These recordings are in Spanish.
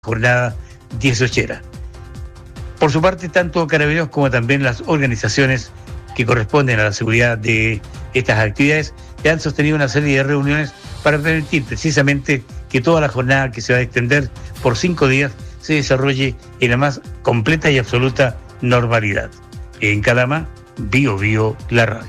jornada 18era. Por su parte, tanto Carabineros como también las organizaciones que corresponden a la seguridad de estas actividades ya han sostenido una serie de reuniones para permitir precisamente que toda la jornada, que se va a extender por 5 días, se desarrolle en la más completa y absoluta normalidad. En Calama, Bio Bio, la radio.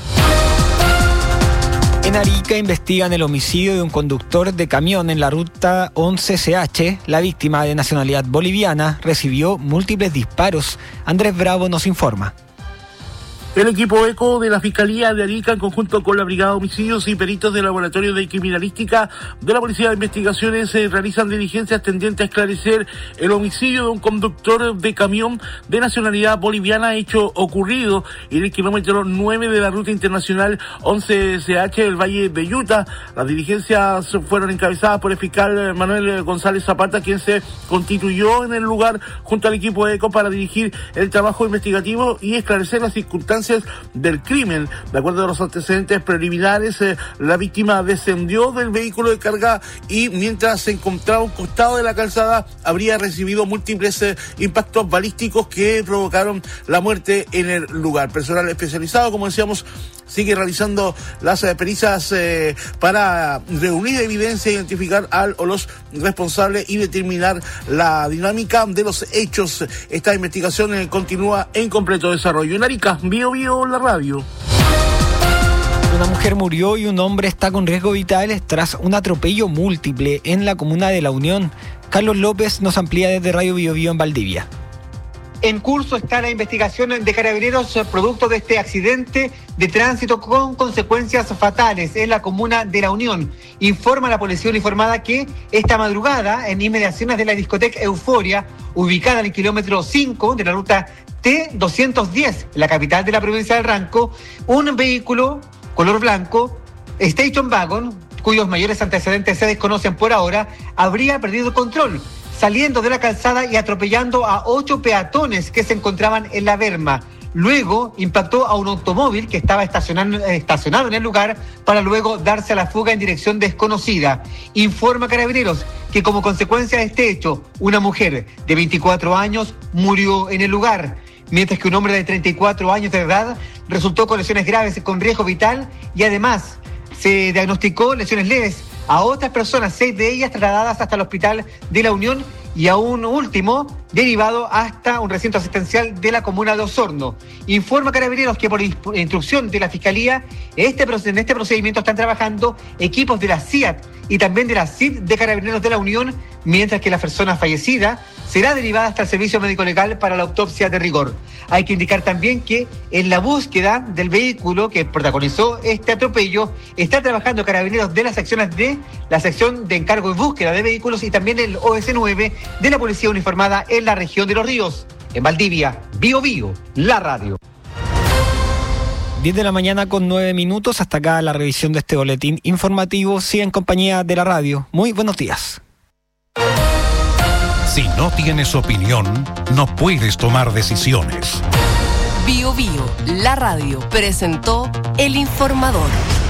En Arica investigan el homicidio de un conductor de camión en la ruta 11CH. La víctima, de nacionalidad boliviana, recibió múltiples disparos. Andrés Bravo nos informa. El equipo ECO de la Fiscalía de Arica, en conjunto con la Brigada de Homicidios y peritos del Laboratorio de Criminalística de la Policía de Investigaciones, realizan diligencias tendientes a esclarecer el homicidio de un conductor de camión de nacionalidad boliviana, hecho ocurrido en el kilómetro 9 de la ruta internacional 11CH del Valle de Utah. Las diligencias fueron encabezadas por el fiscal Manuel González Zapata, quien se constituyó en el lugar junto al equipo ECO para dirigir el trabajo investigativo y esclarecer las circunstancias del crimen. De acuerdo a los antecedentes preliminares, la víctima descendió del vehículo de carga y mientras se encontraba a un costado de la calzada habría recibido múltiples impactos balísticos que provocaron la muerte en el lugar. Personal especializado, como decíamos, sigue realizando las pericias para reunir evidencia, identificar al o los responsables y determinar la dinámica de los hechos. Esta investigación continúa en completo desarrollo. En Arica, Bio Bio, la radio. Una mujer murió y un hombre está con riesgo vital tras un atropello múltiple en la comuna de La Unión. Carlos López nos amplía desde Radio Bio Bio en Valdivia. En curso está la investigación de Carabineros producto de este accidente de tránsito con consecuencias fatales en la comuna de La Unión. Informa la policía uniformada que esta madrugada, en inmediaciones de la discoteca Euforia, ubicada en el kilómetro 5 de la ruta T210, la capital de la provincia del Ranco, un vehículo color blanco, Station Wagon, cuyos mayores antecedentes se desconocen por ahora, habría perdido el control, saliendo de la calzada y atropellando a 8 peatones que se encontraban en la berma. Luego impactó a un automóvil que estaba estacionado en el lugar para luego darse a la fuga en dirección desconocida. Informa Carabineros que como consecuencia de este hecho, una mujer de 24 años murió en el lugar, mientras que un hombre de 34 años de edad resultó con lesiones graves con riesgo vital y además se diagnosticó lesiones leves a otras personas, 6 de ellas trasladadas hasta el hospital de La Unión y a un último derivado hasta un recinto asistencial de la comuna de Osorno. Informa Carabineros que por instrucción de la Fiscalía, en este procedimiento están trabajando equipos de la CIAT y también de la CID de Carabineros de La Unión, mientras que la persona fallecida será derivada hasta el servicio médico legal para la autopsia de rigor. Hay que indicar también que en la búsqueda del vehículo que protagonizó este atropello está trabajando Carabineros de las secciones de la sección de encargo y búsqueda de vehículos y también el OS9 de la Policía Uniformada en la región de Los Ríos. En Valdivia, Bio Bio, la radio. 10 de la mañana con 9 minutos. Hasta acá la revisión de este boletín informativo. Sigue en compañía de la radio. Muy buenos días. Si no tienes opinión, no puedes tomar decisiones. Bio Bio, la radio, presentó El Informador.